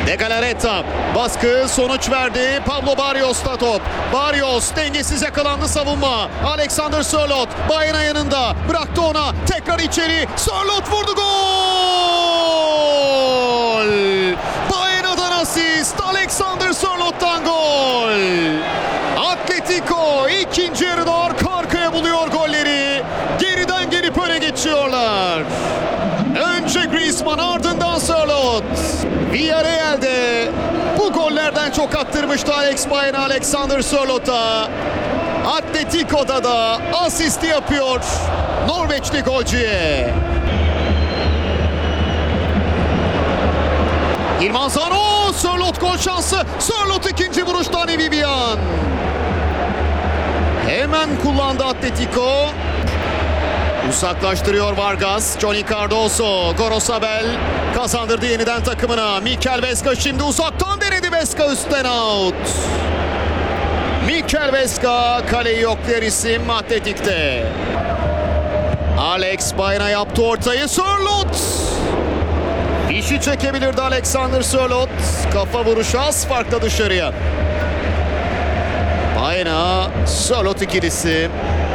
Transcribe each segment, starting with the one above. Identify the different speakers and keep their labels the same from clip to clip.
Speaker 1: De Galarreta baskı sonuç verdi. Pablo Barrios'ta top. Barrios dengesiz yakalandı savunma. Alexander Sørloth Baena yanında bıraktı ona. Tekrar içeri. Sørloth vurdu, gol! Baena'dan asist. Alexander Sørloth'tan gol. Atletico ikinci yarıda arka arkaya buluyor golleri. Geriden gelip öne geçiyorlar. Önce Griezmann, ardından Sørloth. Villarreal'de bu gollerden çok attırmıştı Alex Baena Alexander Sørloth'a. Atletico'da da asisti yapıyor Norveçli golcüye. Yılmaz Zano, Sørloth gol şansı. Sørloth ikinci vuruştan Vivian. Hemen kullandı Atletico. Uzaklaştırıyor Vargas. Johnny Cardoso. Gorosabel kazandırdı yeniden takımına. Mikel Vesga şimdi uzaktan denedi. Vesga üstten out. Mikel Vesga kaleyi yoklayan isim Atletik'te. Alex Baena yaptı ortayı. Sørloth. İşi çekebilirdi Alexander Sørloth. Kafa vuruşu az farkla dışarıya. Baena Sørloth ikilisi.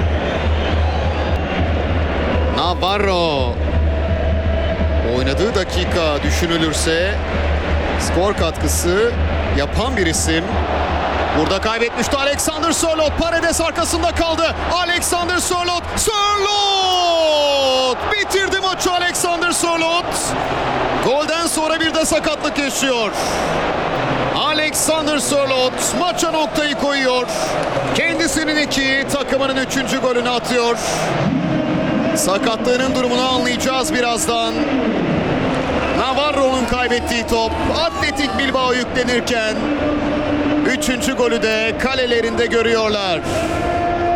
Speaker 1: Navarro. Oynadığı dakika düşünülürse skor katkısı yapan bir isim. Burada kaybetmişti Alexander Sørloth. Paredes arkasında kaldı. Alexander Sørloth. Sørloth! Bitirdi maçı Alexander Sørloth. Golden sonra bir de sakatlık yaşıyor. Alexander Sørloth maça noktayı koyuyor. Kendisinin 2, takımının 3. golünü atıyor. Sakatlığının durumunu anlayacağız birazdan. Navarro'nun kaybettiği top Atletik Bilbao yüklenirken 3. golü de kalelerinde görüyorlar.